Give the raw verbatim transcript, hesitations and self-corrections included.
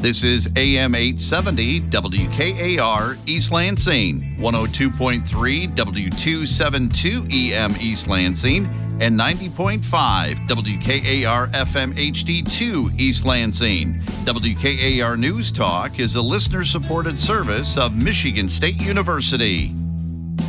This is A M eight seventy W K A R East Lansing, one oh two point three W two seventy-two E M East Lansing, and ninety point five W K A R F M H D two East Lansing. W K A R News Talk is a listener-supported service of Michigan State University.